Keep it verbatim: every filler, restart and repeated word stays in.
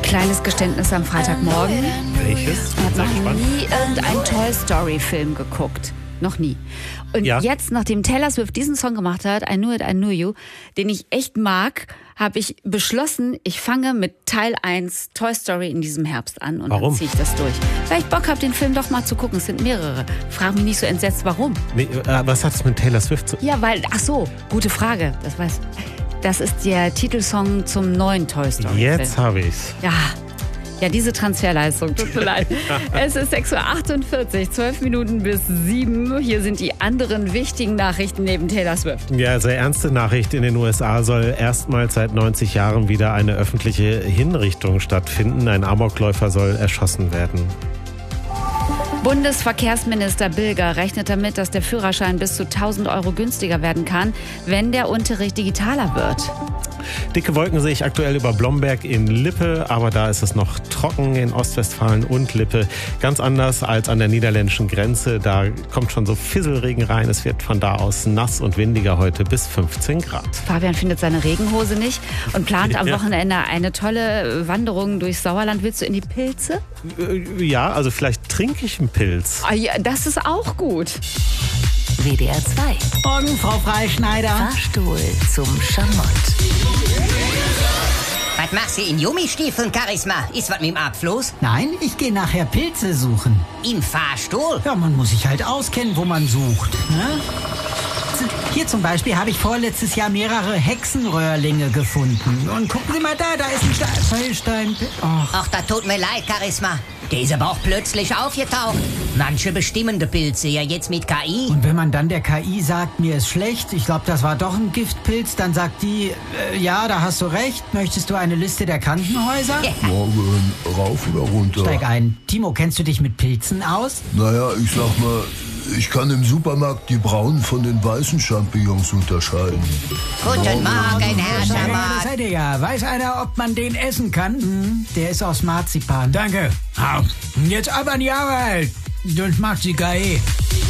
Kleines Geständnis am Freitagmorgen. Welches? Ich habe noch nie irgendeinen Toy Story Film geguckt. Noch nie. Und Ja. jetzt, nachdem Taylor Swift diesen Song gemacht hat, I Knew It, I Knew You, den ich echt mag, habe ich beschlossen, ich fange mit Teil eins Toy Story in diesem Herbst an. Und Warum? dann ziehe ich das durch. Weil ich Bock habe, den Film doch mal zu gucken. Es sind mehrere. Frag mich nicht so entsetzt, warum. Nee, äh, was hat es mit Taylor Swift zu tun? Ja, weil, ach so, gute Frage. Das weiß Das ist der Titelsong zum neuen Toy Story Film. Jetzt habe ich's. Ja. Ja, diese Transferleistung, tut mir leid. Es ist sechs Uhr achtundvierzig, zwölf Minuten bis sieben. Hier sind die anderen wichtigen Nachrichten neben Taylor Swift. Ja, sehr ernste Nachricht. In den U S A soll erstmals seit neunzig Jahren wieder eine öffentliche Hinrichtung stattfinden. Ein Amokläufer soll erschossen werden. Bundesverkehrsminister Bilger rechnet damit, dass der Führerschein bis zu tausend Euro günstiger werden kann, wenn der Unterricht digitaler wird. Dicke Wolken sehe ich aktuell über Blomberg in Lippe, aber da ist es noch trocken in Ostwestfalen und Lippe. Ganz anders als an der niederländischen Grenze. Da kommt schon so Fisselregen rein. Es wird von da aus nass und windiger heute bis fünfzehn Grad. Fabian findet seine Regenhose nicht und plant am Ja. Wochenende eine tolle Wanderung durchs Sauerland. Willst du in die Pilze? Äh, Ja, also vielleicht trinke ich einen Pilz. Ah, ja, das ist auch gut. W D R zwei. Morgen, Frau Freischneider. Fahrstuhl zum Schamott. Was machst du in Gummistiefeln, Charisma? Ist was mit dem Abfluss? Nein, ich gehe nachher Pilze suchen. Im Fahrstuhl? Ja, man muss sich halt auskennen, wo man sucht. Ne? Hier zum Beispiel habe ich vorletztes Jahr mehrere Hexenröhrlinge gefunden. Und gucken Sie mal da, da ist ein Stein. Stein Ach, Ach, das tut mir leid, Charisma. Der ist aber auch plötzlich aufgetaucht. Manche bestimmende Pilze ja jetzt mit K I. und wenn man dann der K I sagt, mir ist schlecht, ich glaube, das war doch ein Giftpilz, dann sagt die, äh, ja, da hast du recht, möchtest du eine Liste der Krankenhäuser? Ja. Morgen, rauf oder runter? Steig ein. Timo, kennst du dich mit Pilzen aus? Naja, ich sag mal, ich kann im Supermarkt die braunen von den weißen Champignons unterscheiden. Guten Morgen, Herr Ja, das Schamat. seid ihr ja. Weiß einer, ob man den essen kann? Hm, der ist aus Marzipan. Danke. Jetzt aber an die Arbeit. Sonst macht sie K I.